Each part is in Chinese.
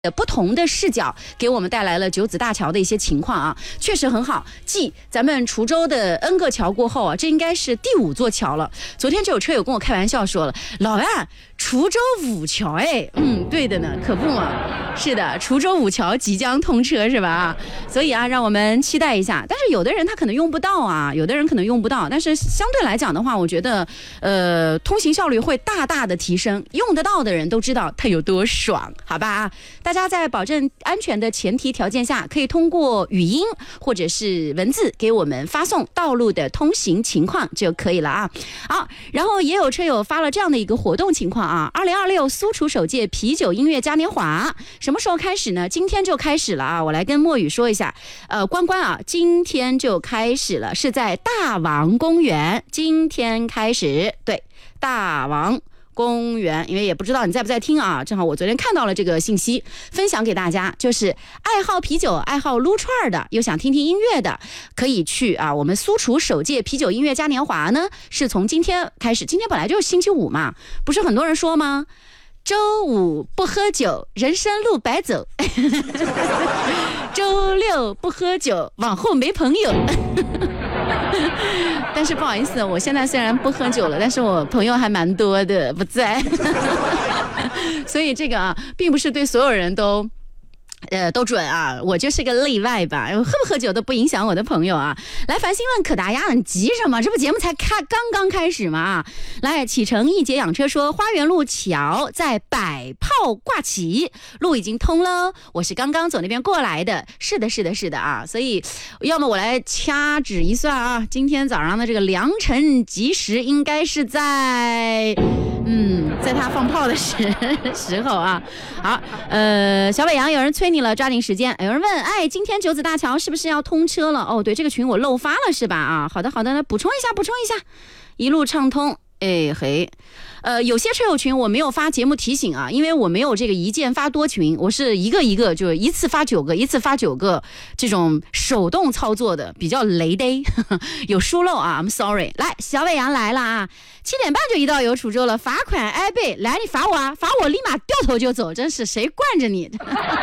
不同的视角给我们带来了九子大桥的一些情况啊，确实很好。继咱们滁州的 N 个桥过后啊，这应该是第5座桥了。昨天就有车友跟我开玩笑说了，老万，滁州5桥哎，对的呢，可不嘛。是的，滁州5桥即将通车是吧？所以啊，让我们期待一下。但是有的人他可能用不到啊，有的人可能用不到。但是相对来讲的话，我觉得通行效率会大大的提升，用得到的人都知道它有多爽，好吧？大家在保证安全的前提条件下，可以通过语音或者是文字给我们发送道路的通行情况就可以了啊。好，然后也有车友发了这样的一个活动情况啊，2026苏楚首届啤酒音乐嘉年华什么时候开始呢？今天就开始了啊！我来跟墨雨说一下，关啊，今天就开始了，是在大王公园，今天开始，对，大王公园，因为也不知道你在不在听啊，正好我昨天看到了这个信息，分享给大家，就是爱好啤酒、爱好撸串的，又想听听音乐的，可以去啊。我们苏楚首届啤酒音乐嘉年华呢，是从今天开始，今天本来就是星期五嘛，不是很多人说吗？周五不喝酒，人生路白走；周六不喝酒，往后没朋友。但是不好意思，我现在虽然不喝酒了，但是我朋友还蛮多的，不在。所以这个啊，并不是对所有人都准啊，我就是个例外吧。喝不喝酒都不影响我的朋友啊。来，繁星问可达鸭，你急什么？这不节目才刚刚开始嘛。来，启程一节养车说，花园路桥在摆炮挂旗，路已经通了。我是刚刚走那边过来的。是的啊。所以，要么我来掐指一算啊，今天早上的这个良辰吉时应该是在他放炮的时候啊。好，小北洋有人催你了，抓紧时间。有人问，哎，今天九子大桥是不是要通车了？哦，对，这个群我漏发了是吧？啊，好的，那补充一下，一路畅通。哎嘿，有些车友群我没有发节目提醒啊，因为我没有这个一键发多群，我是一个就一次发9个，这种手动操作的，比较雷的，有疏漏啊 ，I'm sorry。来，小北洋来了啊，7点半就一到有滁州了，罚款挨背，来你罚我啊，罚我立马掉头就走，真是谁惯着你？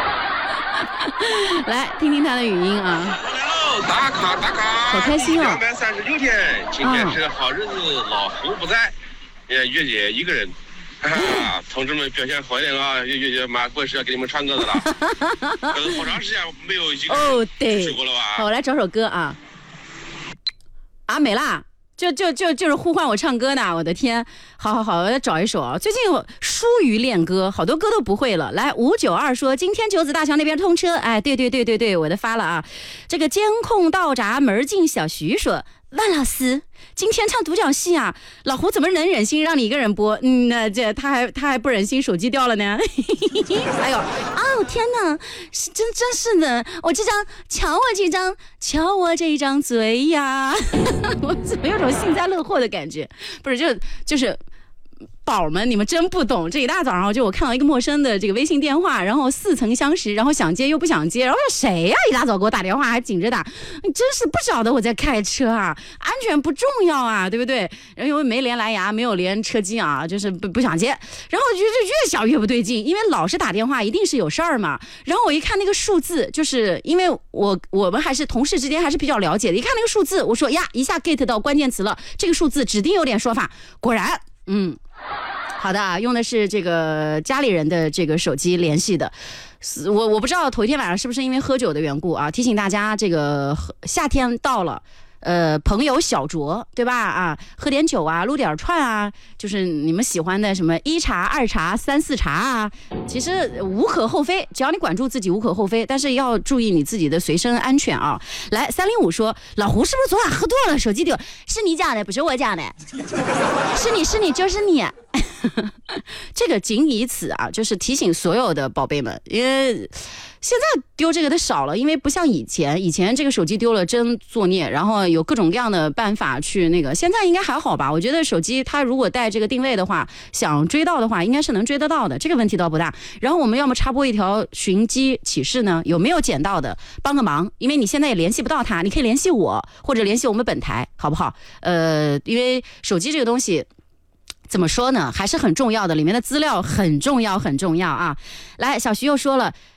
来听听他的语音啊。 打卡， 好开心哦 ！239天，今天是个好日子，老胡不在，月姐一个人。同志们表现好一点啊！月马过是要给你们唱歌的了。好长时间没有一个人直播了吧？ 好，我来找首歌啊。啊，没啦。就是呼唤我唱歌呢，我的天！好，我再找一首啊。最近疏于练歌，好多歌都不会了。来，592说今天九子大桥那边通车，哎，对，我的发了啊。这个监控道闸门禁小徐说，万老师今天唱独角戏啊，老胡怎么能忍心让你一个人播？那这他还不忍心手机掉了呢。哎呦，天哪，真是的，瞧我这一张嘴呀，我怎么有种幸灾乐祸的感觉？不是，就是宝们，你们真不懂。这一大早上就我看到一个陌生的这个微信电话，然后似曾相识，然后想接又不想接，然后说谁呀？一大早给我打电话还紧着打，你真是不晓得我在开车啊，安全不重要啊，对不对？然后因为没连蓝牙，没有连车机啊，就是不想接，然后我觉得越想越不对劲，因为老是打电话一定是有事儿嘛。然后我一看那个数字，就是因为我们还是同事之间还是比较了解的，一看那个数字，我说呀，一下 get 到关键词了，这个数字指定有点说法，果然，好的啊，用的是这个家里人的这个手机联系的，我不知道头一天晚上是不是因为喝酒的缘故啊？提醒大家，这个夏天到了。朋友小酌，对吧？啊，喝点酒啊，撸点串啊，就是你们喜欢的什么1茶、2茶、3、4茶啊，其实无可厚非，只要你管住自己无可厚非，但是要注意你自己的随身安全啊。来，305说，老胡是不是昨晚喝多了，手机丢？是你讲的，不是我讲的，是你，就是你。这个仅以此啊，就是提醒所有的宝贝们，因为现在丢这个的少了，因为不像以前这个手机丢了真作孽，然后有各种各样的办法去那个，现在应该还好吧？我觉得手机它如果带这个定位的话，想追到的话，应该是能追得到的，这个问题倒不大。然后我们要么插播一条寻机启事呢，有没有捡到的帮个忙，因为你现在也联系不到他，你可以联系我或者联系我们本台，好不好？因为手机这个东西。 怎么说呢？还是很重要的，里面的资料很重要，很重要啊！来，小徐又说了，